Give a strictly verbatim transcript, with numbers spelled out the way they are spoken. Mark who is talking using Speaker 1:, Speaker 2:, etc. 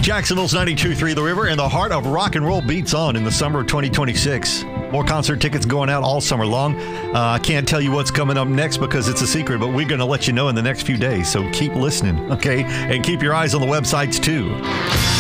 Speaker 1: Jacksonville's ninety-two point three The River, and the heart of rock and roll beats on in the summer of twenty twenty-six. More concert tickets going out all summer long. Uh, I can't tell you what's coming up next because it's a secret, but we're going to let you know in the next few days. So keep listening, okay? And keep your eyes on the websites, too.